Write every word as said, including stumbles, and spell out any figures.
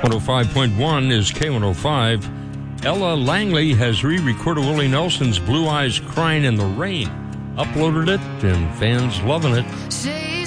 one oh five point one is K one oh five. Ella Langley has re-recorded Willie Nelson's Blue Eyes Crying in the Rain. Uploaded it, and fans loving it.